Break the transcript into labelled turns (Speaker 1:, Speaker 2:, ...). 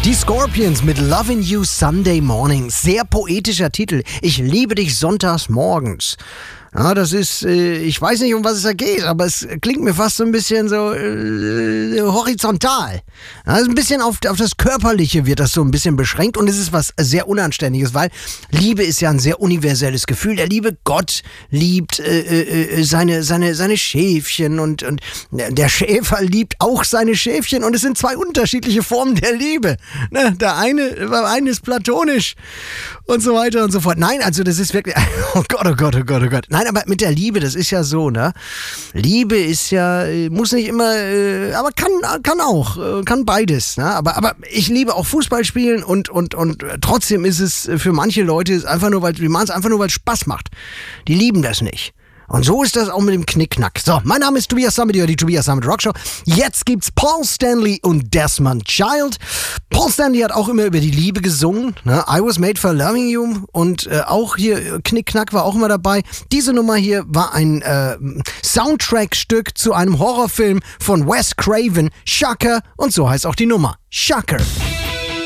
Speaker 1: Die Scorpions mit Lovin' You Sunday Morning. Sehr poetischer Titel. Ich liebe dich sonntags morgens. Ja, das ist, ich weiß nicht, um was es da geht, aber es klingt mir fast so ein bisschen so horizontal. Ja, also ein bisschen auf das Körperliche wird das so ein bisschen beschränkt und es ist was sehr Unanständiges, weil Liebe ist ja ein sehr universelles Gefühl. Der liebe Gott liebt seine Schäfchen und der Schäfer liebt auch seine Schäfchen und es sind zwei unterschiedliche Formen der Liebe. Ne? Der eine ist platonisch und so weiter und so fort. Nein, also das ist wirklich, oh Gott, oh Gott, oh Gott, oh Gott. Nein, aber mit der Liebe, das ist ja so, ne? Liebe ist ja, muss nicht immer, aber kann auch, kann beides, ne? Aber ich liebe auch Fußball spielen und trotzdem ist es für manche Leute einfach nur, die machen es einfach nur, weil es Spaß macht. Die lieben das nicht. Und so ist das auch mit dem Knickknack. So, mein Name ist Tobias Sammet, die Tobias Sammet Rock Show. Jetzt gibt's Paul Stanley und Desmond Child. Paul Stanley hat auch immer über die Liebe gesungen. Ne? I Was Made for Loving You. Und auch hier Knickknack war auch immer dabei. Diese Nummer hier war ein Soundtrack-Stück zu einem Horrorfilm von Wes Craven, Shocker. Und so heißt auch die Nummer. Shocker.